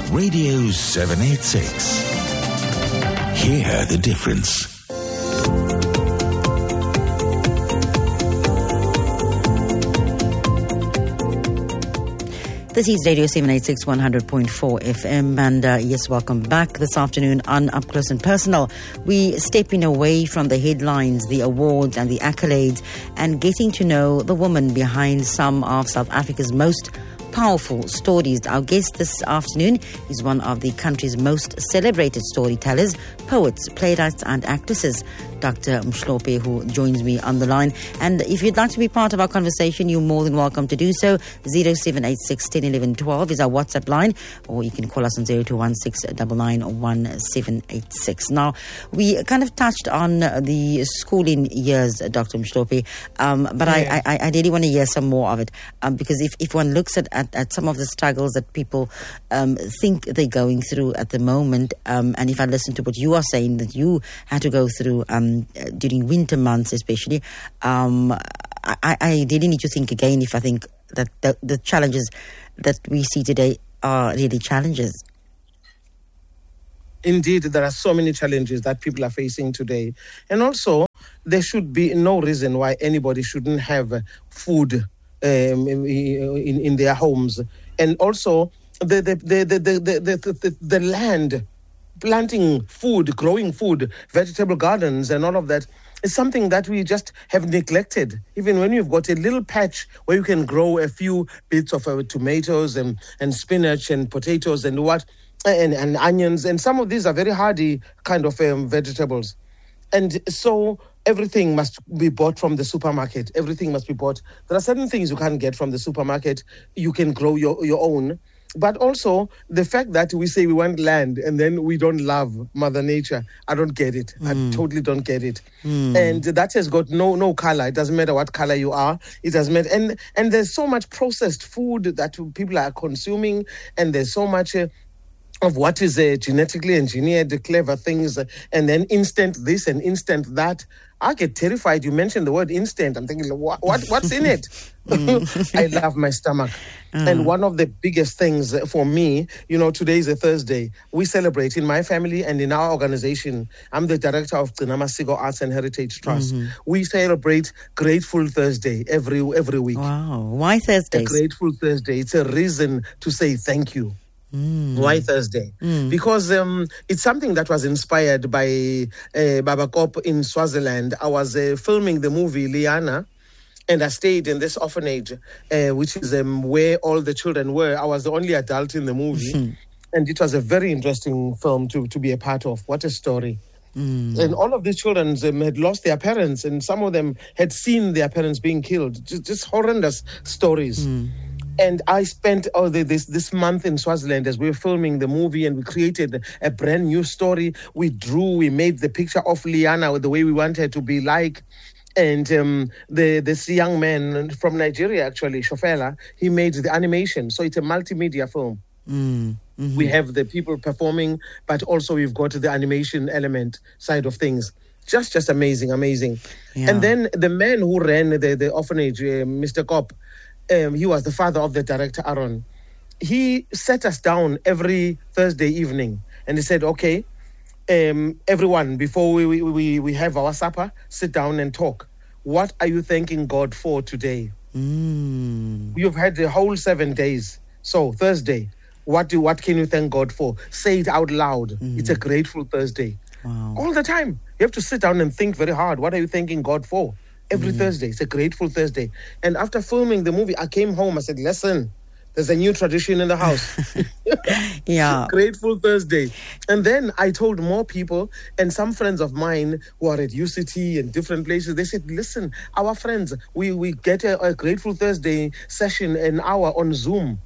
Radio 786. Hear the difference. This is Radio 786 100.4 FM, and yes, welcome back this afternoon on Up Close and Personal. We stepping away from the headlines, the awards and the accolades, and getting to know the woman behind some of South Africa's most powerful stories. Our guest this afternoon is one of the country's most celebrated storytellers, poets, playwrights and actresses, Dr. Mhlophe, who joins me on the line. And if you'd like to be part of our conversation, you're more than welcome to do so. 0786 10 11 12 is our WhatsApp line, or you can call us on 0216 991786. Now, we kind of touched on the schooling years, Dr. Mhlophe, but yeah. I really want to hear some more of it, because if one looks at some of the struggles that people think they're going through at the moment, and if I listen to what you are saying that you had to go through during winter months especially, I really need to think again if I think that the challenges that we see today are really challenges. Indeed, there are so many challenges that people are facing today. And also, there should be no reason why anybody shouldn't have food in their homes. And also, the land, planting food, growing food, vegetable gardens and all of that is something that we just have neglected. Even when you've got a little patch where you can grow a few bits of tomatoes and spinach and potatoes and and onions, and some of these are very hardy kind of vegetables. And so everything must be bought from the supermarket. Everything must be bought. There are certain things you can't get from the supermarket. You can grow your own. But also the fact that we say we want land and then we don't love Mother Nature, I don't get it. I totally don't get it. And that has got no color. It doesn't matter what color you are. It doesn't matter. And there's so much processed food that people are consuming, and there's so much of what is genetically engineered, clever things, and then instant this and instant that. I get terrified. You mentioned the word instant. I'm thinking, what's in it? I love my stomach. And one of the biggest things for me, today is a Thursday. We celebrate in my family and in our organization. I'm the director of Gcina Masiko Arts and Heritage Trust. We celebrate Grateful Thursday every week. Wow. Why Thursdays? A Grateful Thursday. It's a reason to say thank you. Why Thursday? Because it's something that was inspired by Baba Kop in Swaziland. I was filming the movie Liana, and I stayed in this orphanage, which is where all the children were. I was the only adult in the movie, and it was a very interesting film to be a part of. What a story. And all of these children had lost their parents, and some of them had seen their parents being killed. Just horrendous stories. And I spent this month in Swaziland as we were filming the movie, and we created a brand new story. We made the picture of Liana the way we wanted her to be like. And this young man from Nigeria, actually, Shofela, he made the animation. So it's a multimedia film. We have the people performing, but also we've got the animation element side of things. Just amazing. Yeah. And then the man who ran the orphanage, Mr. Kop, he was the father of the director, Aaron. He sat us down every Thursday evening and he said, okay, everyone, before we have our supper, sit down and talk. What are you thanking God for today? You've had the whole 7 days. So Thursday, what can you thank God for? Say it out loud. It's a Grateful Thursday. Wow. All the time. You have to sit down and think very hard. What are you thanking God for? Every Thursday. It's a Grateful Thursday. And after filming the movie, I came home. I said, listen, there's a new tradition in the house. Yeah. Grateful Thursday. And then I told more people, and some friends of mine who are at UCT and different places, they said, listen, our friends, we get a Grateful Thursday session, an hour on Zoom.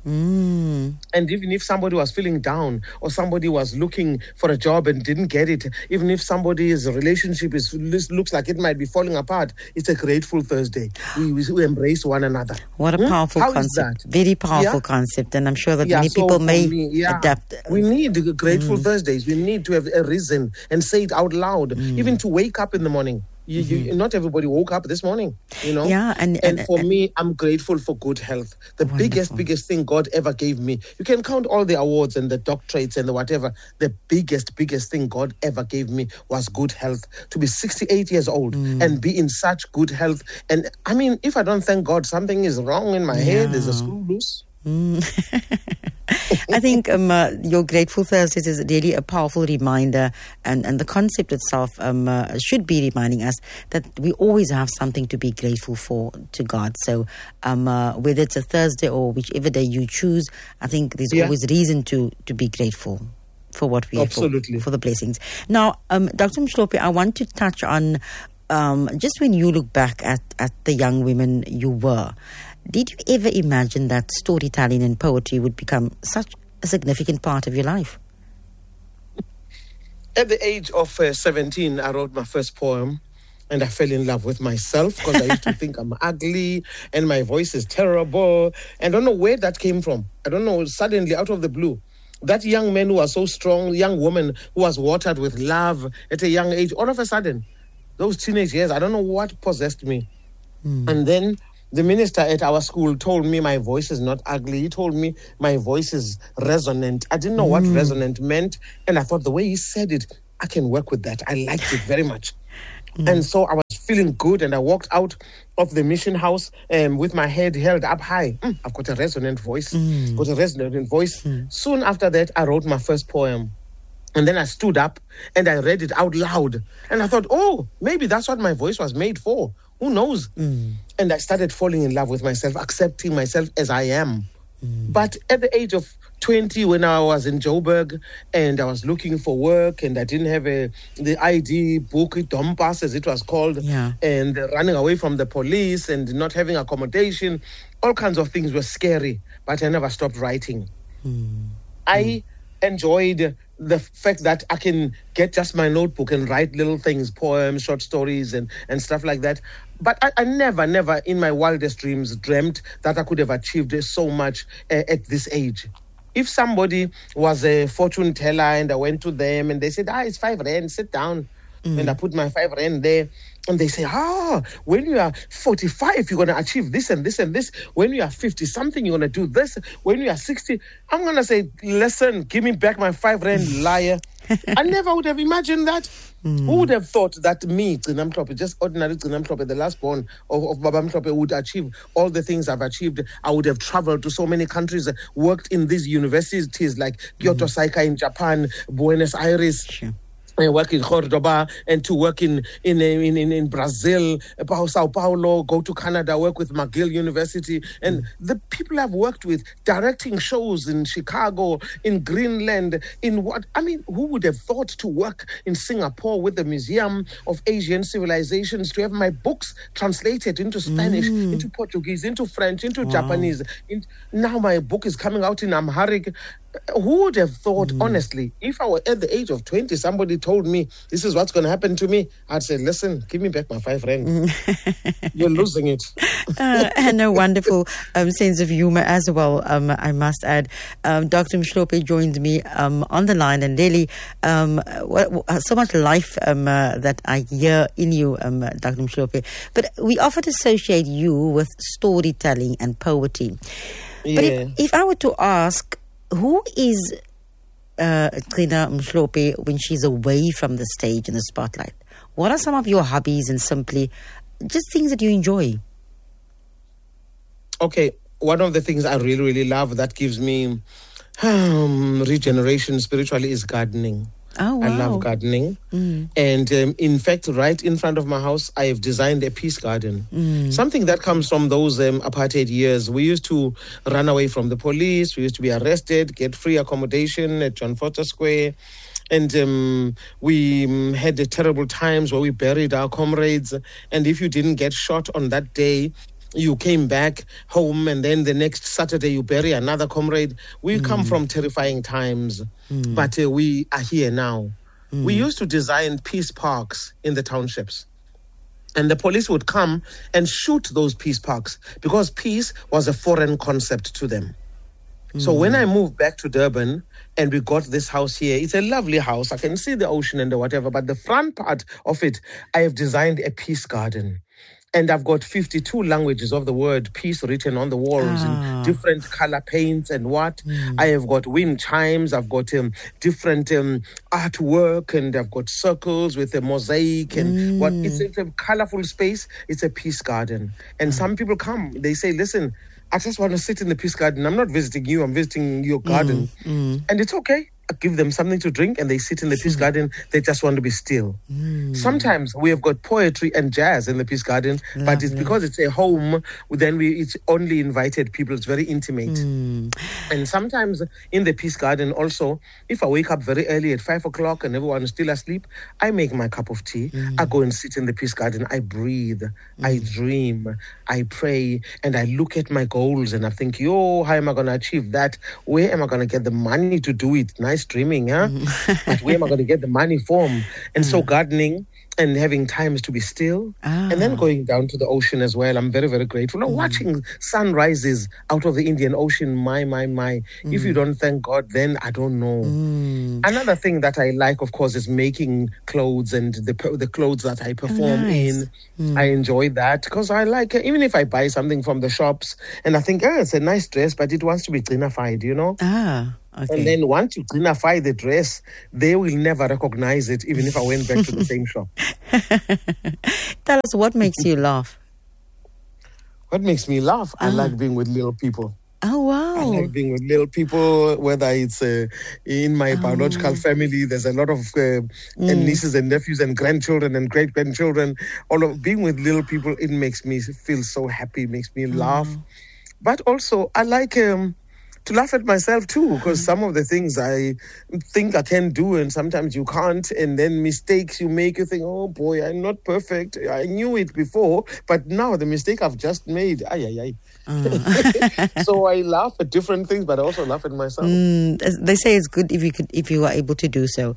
And even if somebody was feeling down, or somebody was looking for a job and didn't get it, even if somebody's relationship looks like it might be falling apart, it's a Grateful Thursday. We embrace one another. What a powerful concept. Very powerful concept, and I'm sure that many people may adapt. We need Grateful Thursdays. We need to have a reason and say it out loud. Even to wake up in the morning, Not everybody woke up this morning, Yeah, and for me, I'm grateful for good health. The biggest thing God ever gave me. You can count all the awards and the doctorates and the whatever. The biggest thing God ever gave me was good health. To be 68 years old and be in such good health. And I mean, if I don't thank God, something is wrong in my head. There's a screw loose. I think your Grateful Thursdays is really a powerful reminder, and the concept itself should be reminding us that we always have something to be grateful for to God. So whether it's a Thursday or whichever day you choose, I think there's always reason to be grateful for what we have, for the blessings. Now, Dr. Mhlophe, I want to touch on just when you look back at the young women you were, did you ever imagine that storytelling and poetry would become such a significant part of your life? At the age of 17, I wrote my first poem, and I fell in love with myself because I used to think I'm ugly and my voice is terrible. And I don't know where that came from. I don't know, suddenly out of the blue. That young man who was so strong, young woman who was watered with love at a young age, all of a sudden, those teenage years, I don't know what possessed me. And then the minister at our school told me my voice is not ugly. He told me my voice is resonant. I didn't know what resonant meant. And I thought the way he said it, I can work with that. I liked it very much. And so I was feeling good, and I walked out of the mission house with my head held up high. I've got a resonant voice. Soon after that, I wrote my first poem. And then I stood up and I read it out loud. And I thought, oh, maybe that's what my voice was made for. Who knows? And I started falling in love with myself, accepting myself as I am. But at the age of 20, when I was in Joburg and I was looking for work and I didn't have the ID book, Dompas as it was called, and running away from the police and not having accommodation, all kinds of things were scary, but I never stopped writing. I enjoyed the fact that I can get just my notebook and write little things, poems, short stories, and stuff like that. But I never in my wildest dreams dreamt that I could have achieved so much at this age. If somebody was a fortune teller and I went to them and they said, it's 5 rand, sit down. And I put my 5 rand there. And they say, when you are 45, you're going to achieve this and this and this. When you are 50-something, you're going to do this. When you are 60, I'm going to say, listen, give me back my 5 rand, liar. I never would have imagined that. Who would have thought that me, Gcina Mhlophe, just ordinary Gcina Mhlophe, the last born of Baba Mhlophe, would achieve all the things I've achieved? I would have traveled to so many countries, worked in these universities like Kyoto Saika in Japan, Buenos Aires. Sure. I work in Cordoba, and to work in Brazil, Sao Paulo, go to Canada, work with McGill University, and the people I've worked with, directing shows in Chicago, in Greenland, who would have thought to work in Singapore with the Museum of Asian Civilizations, to have my books translated into Spanish, into Portuguese, into French, into Japanese. Now my book is coming out in Amharic. Who would have thought, honestly, if I were at the age of 20, somebody told me this is what's going to happen to me, I'd say, listen, give me back my 5 rand. You're losing it. And a wonderful sense of humor as well, I must add. Dr. Mhlophe joined me on the line, and really so much life that I hear in you, Dr. Mhlophe. But we often associate you with storytelling and poetry. Yeah. But if I were to ask, who is Gcina Mhlophe when she's away from the stage and the spotlight? What are some of your hobbies and simply just things that you enjoy? Okay, one of the things I really, really love that gives me regeneration spiritually is gardening. Oh, wow. I love gardening. And in fact, right in front of my house, I have designed a peace garden. Something that comes from those apartheid years. We used to run away from the police. We used to be arrested, get free accommodation at John Foster Square. And we had terrible times where we buried our comrades. And if you didn't get shot on that day, you came back home, and then the next Saturday you bury another comrade. We come from terrifying times, but we are here now. We used to design peace parks in the townships, and the police would come and shoot those peace parks because peace was a foreign concept to them. So when I moved back to Durban and we got this house here, it's a lovely house. I can see the ocean and the whatever, but the front part of it, I have designed a peace garden. And I've got 52 languages of the word peace written on the walls in different color paints and what. I have got wind chimes. I've got different artwork, and I've got circles with a mosaic and what. It's a colorful space. It's a peace garden. And some people come, they say, listen, I just want to sit in the peace garden. I'm not visiting you. I'm visiting your garden. And it's okay. I give them something to drink and they sit in the peace garden. They just want to be still. Sometimes we have got poetry and jazz in the peace garden, but it's because it's a home, then it's only invited people. It's very intimate. And sometimes in the peace garden also, if I wake up very early at 5 o'clock and everyone is still asleep, I make my cup of tea. I go and sit in the peace garden. I breathe. I dream. I pray. And I look at my goals and I think, how am I going to achieve that? Where am I going to get the money to do it? Nice dreaming, huh? But where am I going to get the money from? And so gardening and having times to be still and then going down to the ocean as well. I'm very, very grateful. Watching sunrises out of the Indian Ocean, my. If you don't thank God, then I don't know. Another thing that I like, of course, is making clothes and the clothes that I perform in. I enjoy that because I like it. Even if I buy something from the shops and I think, it's a nice dress, but it wants to be cleanified, you know? Okay. And then once you cleanify the dress, they will never recognize it, even if I went back to the same shop. Tell us, what makes you laugh? What makes me laugh? I like being with little people. Oh, wow. I like being with little people, whether it's in my biological family. There's a lot of nieces and nephews and grandchildren and great-grandchildren. All of being with little people, it makes me feel so happy, makes me laugh. But also, I like to laugh at myself too, because some of the things I think I can do and sometimes you can't, and then mistakes you make, you think, oh boy, I'm not perfect. I knew it before, but now the mistake I've just made, so I laugh at different things, but I also laugh at myself. They say it's good if you are able to do so.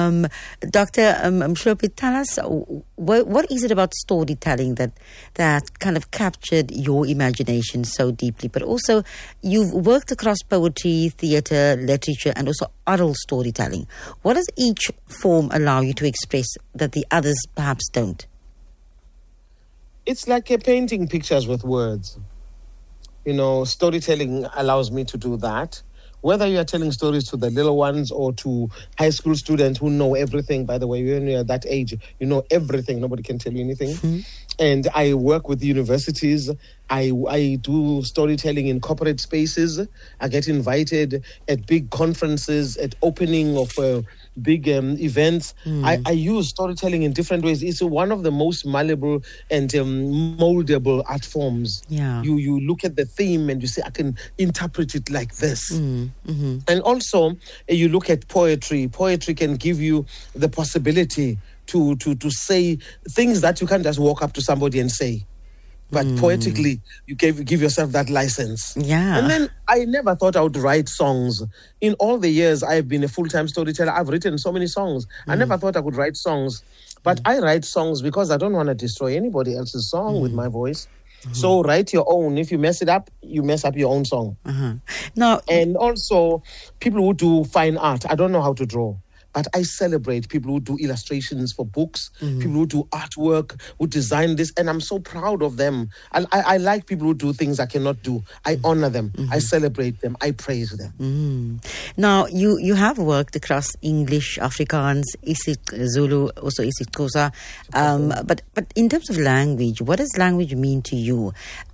Dr. Mhlophe, tell us, what is it about storytelling that kind of captured your imagination so deeply? But also, you've worked across poetry, theatre, literature, and also oral storytelling. What does each form allow you to express that the others perhaps don't? It's like painting pictures with words. You know, storytelling allows me to do that. Whether you are telling stories to the little ones or to high school students who know everything, by the way, when you're that age, you know everything. Nobody can tell you anything. And I work with universities. I do storytelling in corporate spaces. I get invited at big conferences, at opening of big events. I use storytelling in different ways. It's one of the most malleable and moldable art forms. Yeah. You look at the theme and you say, I can interpret it like this. And also, you look at poetry. Poetry can give you the possibility to say things that you can't just walk up to somebody and say. But poetically, you give yourself that license. Yeah. And then I never thought I would write songs. In all the years I've been a full-time storyteller, I've written so many songs. I never thought I could write songs. But I write songs because I don't want to destroy anybody else's song with my voice. So write your own. If you mess it up, you mess up your own song. Now, and also, people who do fine art, I don't know how to draw. But I celebrate people who do illustrations for books, people who do artwork, who design this, and I'm so proud of them. I like people who do things I cannot do. I honor them. I celebrate them. I praise them. Now, you have worked across English, Afrikaans, isiZulu, also isiXhosa. But in terms of language, what does language mean to you?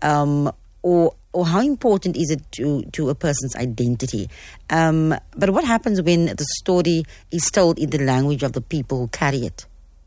Or how important is it to a person's identity? But what happens when the story is told in the language of the people who carry it?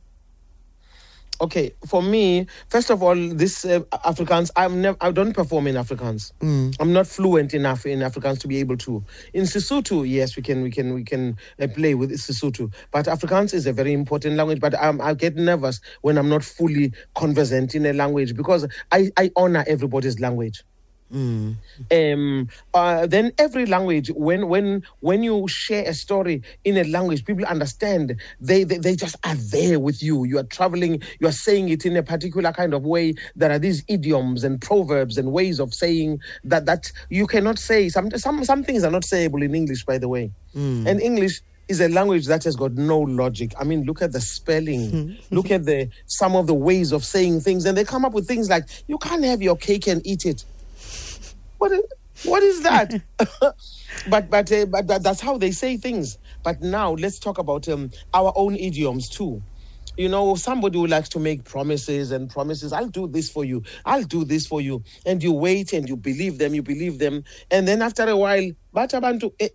Okay, for me, first of all, this Afrikaans, I don't perform in Afrikaans. I'm not fluent enough in Afrikaans to be able to. In Sesotho, yes, we can play with Sesotho. But Afrikaans is a very important language. But I get nervous when I'm not fully conversant in a language because I honor everybody's language. Then every language, when you share a story in a language, people understand. They just are there with you. You are traveling. You are saying it in a particular kind of way. There are these idioms and proverbs and ways of saying that you cannot say. Some things are not sayable in English, by the way. And English is a language that has got no logic. I mean, look at the spelling. Look at some of the ways of saying things, and they come up with things like, "You can't have your cake and eat it." What is that? but that's how they say things. But now let's talk about our own idioms too. You know, somebody who likes to make promises and promises. I'll do this for you. I'll do this for you. And you wait and you believe them. And then after a while, the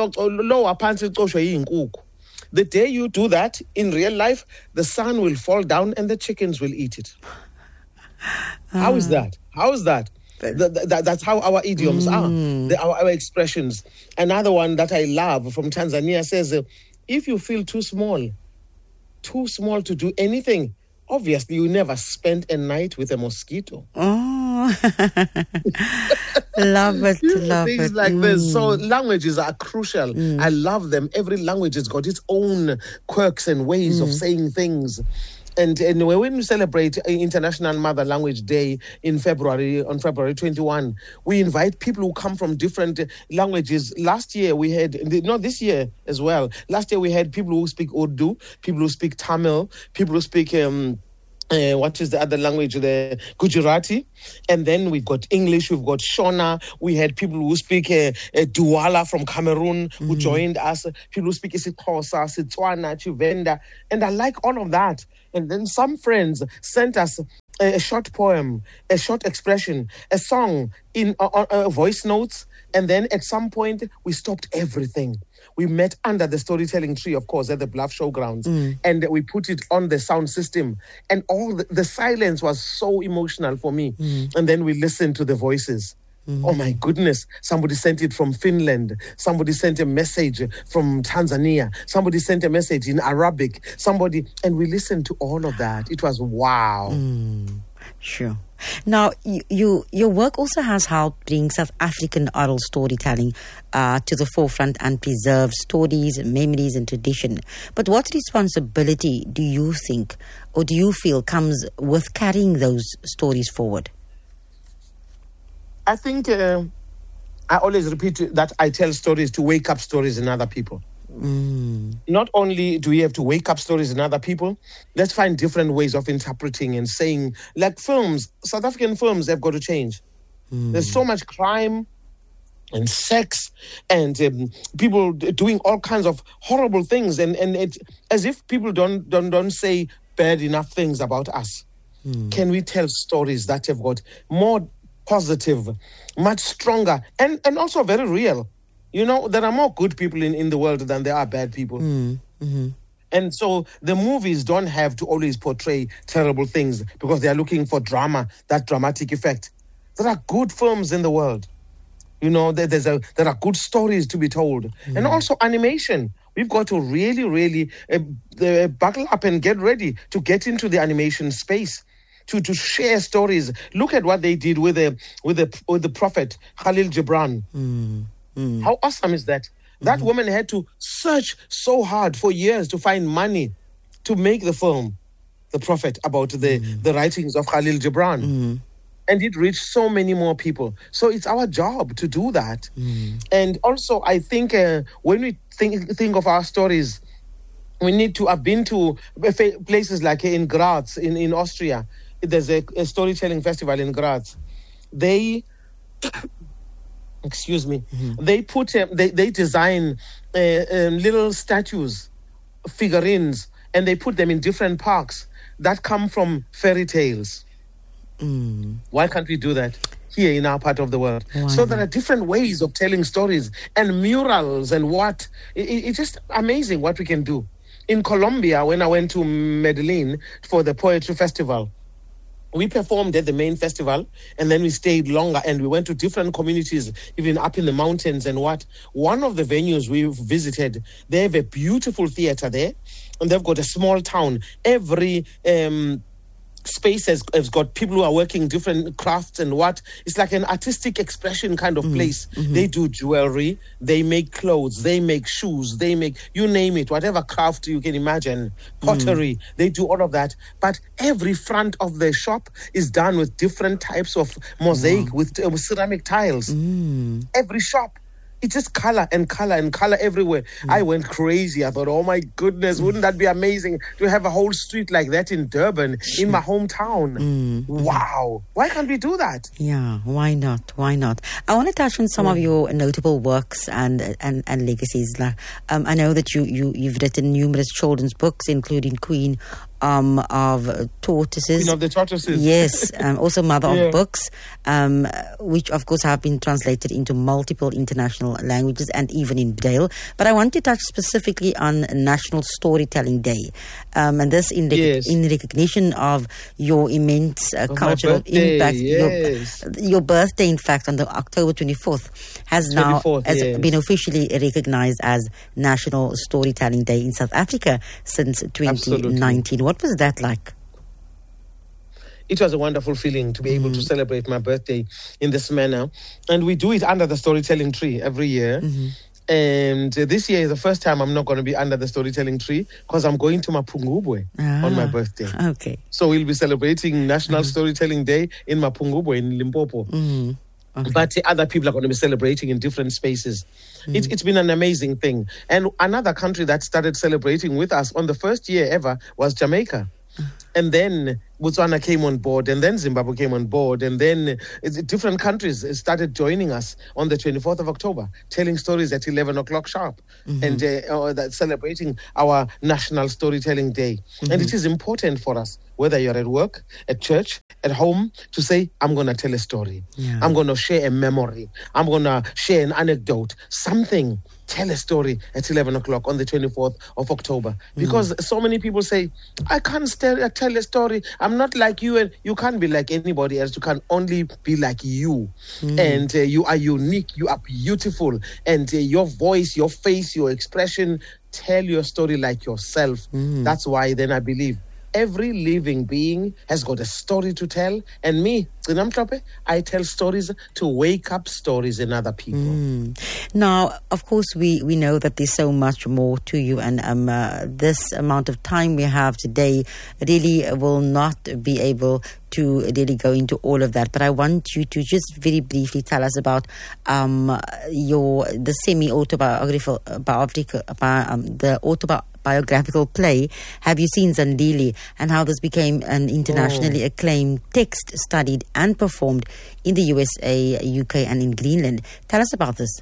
day you do that in real life, the sun will fall down and the chickens will eat it. How is that? That's how our idioms are, our expressions. Another one that I love from Tanzania says, if you feel too small to do anything, obviously you never spent a night with a mosquito. Oh, love it. Things like this. So languages are crucial. I love them. Every language has got its own quirks and ways of saying things. And when we celebrate International Mother Language Day on February 21, we invite people who come from different languages. Last year we had, this year as well. Last year we had people who speak Urdu, people who speak Tamil, people who speak what is the other language? The Gujarati. And then we've got English, we've got Shona. We had people who speak Douala from Cameroon who joined us. People who speak isiXhosa, Setswana, Tshivenda. And I like all of that. And then some friends sent us a short poem, a short expression, a song in voice notes. And then at some point, we stopped everything. We met under the storytelling tree, of course, at the Bluff Showgrounds. And we put it on the sound system. And all the silence was so emotional for me. And then we listened to the voices. Oh my goodness. Somebody sent it from Finland. Somebody sent a message from Tanzania. Somebody sent a message in Arabic. And we listened to all of that. It was wow. Sure. Now, your work also has helped bring South African oral storytelling to the forefront and preserve stories, memories, and tradition. But what responsibility do you think, or do you feel, comes with carrying those stories forward? I think I always repeat that I tell stories to wake up stories in other people. Not only do we have to wake up stories in other people, let's find different ways of interpreting and saying, like films, South African films have got to change. There's so much crime and sex and people doing all kinds of horrible things, and it's as if people don't say bad enough things about us. Can we tell stories that have got more positive, much stronger, and also very real? You know, there are more good people in the world than there are bad people. And so the movies don't have to always portray terrible things because they are looking for drama, that dramatic effect. There are good films in the world. You know, there are good stories to be told. And also animation. We've got to really, really buckle up and get ready to get into the animation space. To share stories. Look at what they did with the prophet Khalil Gibran. How awesome is that? That woman had to search so hard for years to find money to make the film, The Prophet, about the writings of Khalil Gibran. And it reached so many more people. So it's our job to do that. And also, I think when we think of our stories, we need to have been to places like in Graz, in Austria. There's a storytelling festival in Graz. They they put they design little statues, figurines, and they put them in different parks that come from fairy tales. Why can't we do that here in our part of the world? Wow. So there are different ways of telling stories and murals and what. It's just amazing what we can do. In Colombia, when I went to Medellin for the Poetry Festival, we performed at the main festival, and then we stayed longer, and we went to different communities, even up in the mountains and what. One of the venues we visited, they have a beautiful theater there, and they've got a small town. Every space has got people who are working different crafts and what. It's like an artistic expression kind of place. They do jewelry, they make clothes, they make shoes, they make, you name it, whatever craft you can imagine, pottery, they do all of that. But every front of the shop is done with different types of mosaic, with ceramic tiles. Every shop. It's just color and color and color everywhere. I went crazy. I thought, oh my goodness, wouldn't that be amazing to have a whole street like that in Durban, in my hometown? Wow. Why can't we do that? Yeah, why not? Why not? I want to touch on some of your notable works and legacies. Like, I know that you've written numerous children's books, including Queen of Tortoises. Queen of the Tortoises. Yes, also Mother of Books, which of course have been translated into multiple international languages and even in Braille. But I want to touch specifically on National Storytelling Day, and this in recognition of your immense cultural impact. Your birthday, in fact, on the October 24th, has now been officially recognized as National Storytelling Day in South Africa since 2019. Absolutely. What was that like? It was a wonderful feeling to be able to celebrate my birthday in this manner. And we do it under the storytelling tree every year. And this year is the first time I'm not going to be under the storytelling tree because I'm going to Mapungubwe on my birthday. Okay. So we'll be celebrating National Storytelling Day in Mapungubwe in Limpopo. Okay. But other people are going to be celebrating in different spaces. It's been an amazing thing. And another country that started celebrating with us on the first year ever was Jamaica. And then Botswana came on board, and then Zimbabwe came on board, and then different countries started joining us on the 24th of October, telling stories at 11 o'clock sharp, and celebrating our National Storytelling Day. And it is important for us, whether you're at work, at church, at home, to say, I'm going to tell a story. I'm going to share a memory. I'm going to share an anecdote, something. Tell a story at 11 o'clock on the 24th of October. Because so many people say, I can't tell a story. I'm not like you, and you can't be like anybody else. You can only be like you. And you are unique. You are beautiful. And your voice, your face, your expression, tell your story like yourself. That's why then I believe every living being has got a story to tell. And me, I tell stories to wake up stories in other people. Now, of course, we know that there's so much more to you. And this amount of time we have today really will not be able to really go into all of that. But I want you to just very briefly tell us about the autobiographical play, Have You Seen Zandile, and how this became an internationally acclaimed text studied and performed in the USA, UK, and in Greenland. Tell us about this.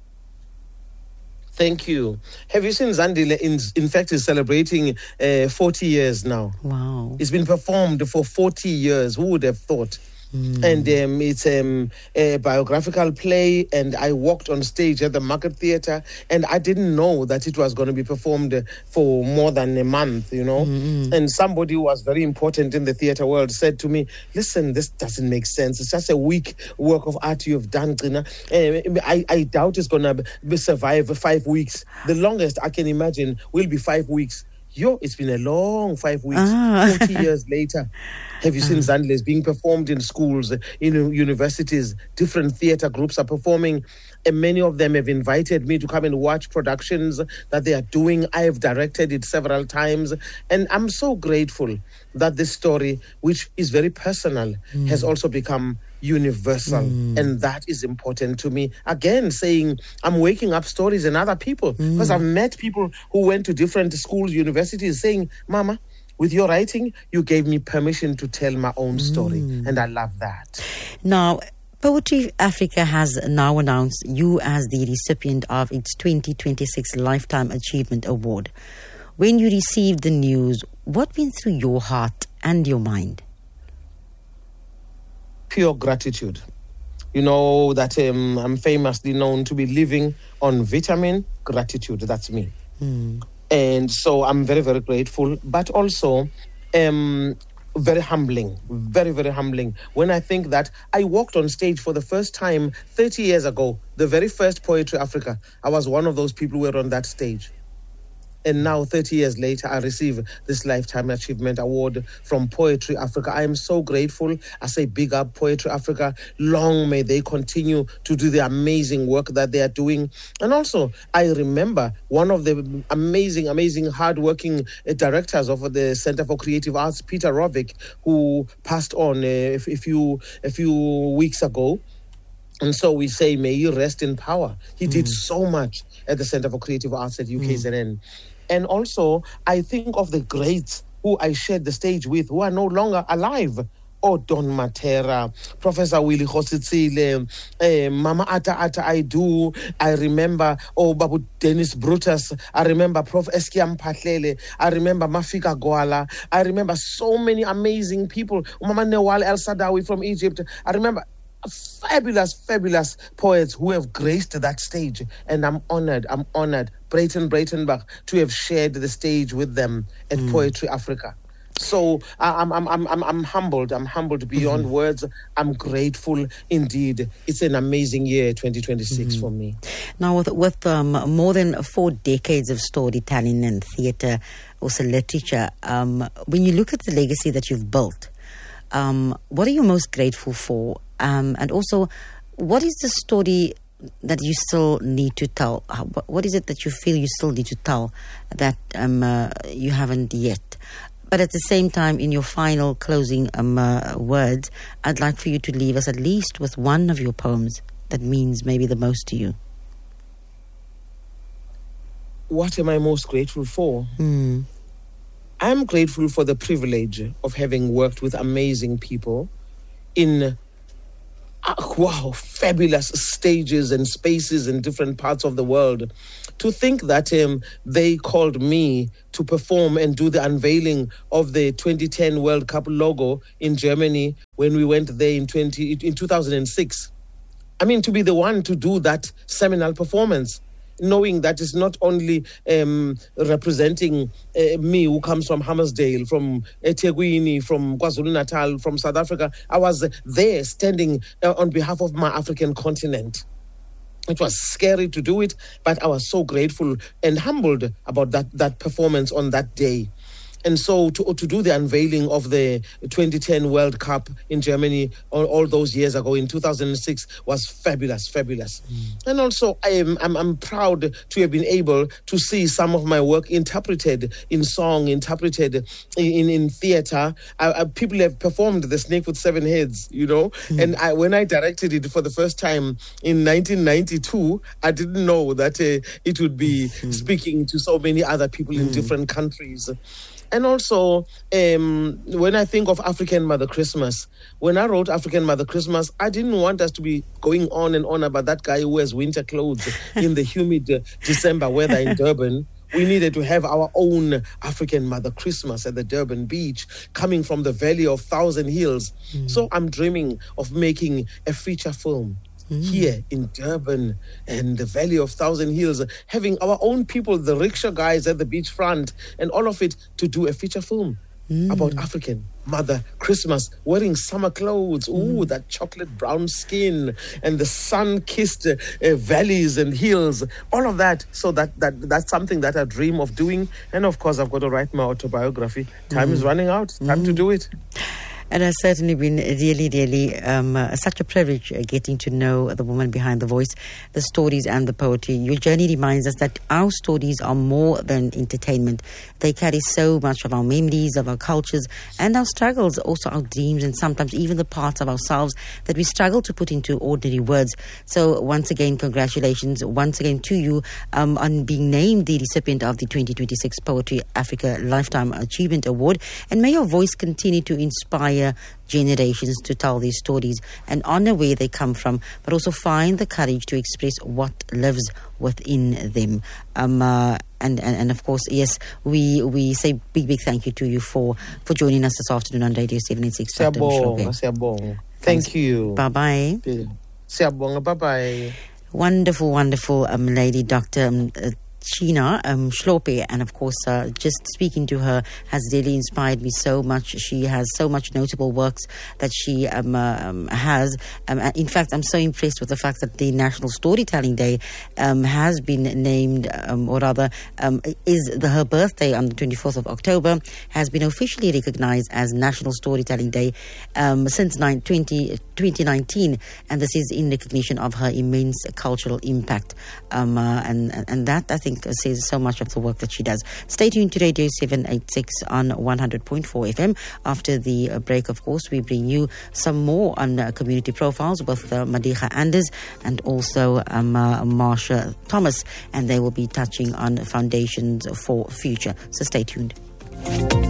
Thank you. Have You Seen Zandile, in fact, is celebrating 40 years now. Wow. It's been performed for 40 years. Who would have thought? And it's a biographical play, and I walked on stage at the Market Theatre, and I didn't know that it was going to be performed for more than a month, And somebody who was very important in the theatre world said to me, listen, this doesn't make sense. It's just a week work of art you've done, Trina. I doubt it's going to survive 5 weeks. The longest I can imagine will be 5 weeks. It's been a long 5 weeks, 40 years later. Have You Seen Zandile is being performed in schools, in universities, different theatre groups are performing, and many of them have invited me to come and watch productions that they are doing. I have directed it several times, and I'm so grateful that this story, which is very personal, has also become universal, and that is important to me. Again, saying I'm waking up stories in other people, because I've met people who went to different schools, universities, saying, Mama, with your writing, you gave me permission to tell my own story, and I love that. Now, Poetry Africa has now announced you as the recipient of its 2026 Lifetime Achievement Award. When you received the news, what went through your heart and your mind? Pure gratitude. You know that I'm famously known to be living on vitamin gratitude. That's me. And so I'm very, very grateful, but also very humbling, very, very humbling. When I think that I walked on stage for the first time 30 years ago, the very first Poetry Africa, I was one of those people who were on that stage. And now, 30 years later, I receive this Lifetime Achievement Award from Poetry Africa. I am so grateful. I say big up Poetry Africa. Long may they continue to do the amazing work that they are doing. And also, I remember one of the amazing, hardworking directors of the Center for Creative Arts, Peter Rovick, who passed on a few weeks ago. And so we say, may he rest in power. He did so much at the Center for Creative Arts at UKZN. And also, I think of the greats who I shared the stage with, who are no longer alive. Oh, Don Matera, Professor Willie Khositsile, Mama Ata Aidu. I remember, Babu Dennis Brutus. I remember Prof. Eskiam Patlele. I remember Mafika Gwala. I remember so many amazing people. Mama Newal El Sadawi from Egypt. I remember fabulous poets who have graced that stage, and I'm honored, Brayton Braytonbach, to have shared the stage with them at Poetry Africa. So I'm humbled beyond words. I'm grateful indeed. It's an amazing year, 2026 for me. Now, with more than 4 decades of storytelling and theatre, also literature, when you look at the legacy that you've built, what are you most grateful for? And also, what is the story that you still need to tell? What is it that you feel you still need to tell that you haven't yet? But at the same time, in your final closing words, I'd like for you to leave us at least with one of your poems that means maybe the most to you. What am I most grateful for? I'm grateful for the privilege of having worked with amazing people in fabulous stages and spaces in different parts of the world. To think that they called me to perform and do the unveiling of the 2010 World Cup logo in Germany when we went there in 2006. I mean, to be the one to do that seminal performance, knowing that it's not only representing me, who comes from Hammersdale, from eThekwini, from KwaZulu-Natal, from South Africa. I was there standing on behalf of my African continent. It was scary to do it, but I was so grateful and humbled about that performance on that day. And so to do the unveiling of the 2010 World Cup in Germany all those years ago in 2006 was fabulous. And also I'm proud to have been able to see some of my work interpreted in song, interpreted in theater. People have performed The Snake with Seven Heads, and when I directed it for the first time in 1992, I didn't know that it would be speaking to so many other people in different countries. And also, when I think of African Mother Christmas, when I wrote African Mother Christmas, I didn't want us to be going on and on about that guy who wears winter clothes in the humid December weather in Durban. We needed to have our own African Mother Christmas at the Durban beach, coming from the Valley of Thousand Hills. So I'm dreaming of making a feature film here in Durban and the Valley of Thousand Hills, having our own people, the rickshaw guys at the beachfront, and all of it to do a feature film about African Mother Christmas, wearing summer clothes, that chocolate brown skin and the sun-kissed valleys and hills, all of that. So that's something that I dream of doing. And of course, I've got to write my autobiography. Time is running out. Time to do it. And it's certainly been really such a privilege getting to know the woman behind the voice, the stories and the poetry. Your journey reminds us that our stories are more than entertainment. They carry so much of our memories, of our cultures and our struggles, also our dreams, and sometimes even the parts of ourselves that we struggle to put into ordinary words. So once again, congratulations once again to you on being named the recipient of the 2026 Poetry Africa Lifetime Achievement Award. And may your voice continue to inspire generations to tell these stories and honor where they come from, but also find the courage to express what lives within them. And of course, yes, we say big thank you to you for joining us this afternoon on Radio 786. Siyabonga. Thank you. Bye-bye. Siyabonga. Bye-bye. Wonderful lady, Dr. Sheena Shlope, and of course just speaking to her has really inspired me so much. She has so much notable works that she has. In fact, I'm so impressed with the fact that the National Storytelling Day has been named, or rather her birthday on the 24th of October has been officially recognized as National Storytelling Day since 2019, and this is in recognition of her immense cultural impact, and that I think says so much of the work that she does. Stay tuned to Radio 786 on 100.4 FM. After the break, of course, we bring you some more on community profiles with Madiha Anders and also Marsha Thomas, and they will be touching on foundations for future. So stay tuned.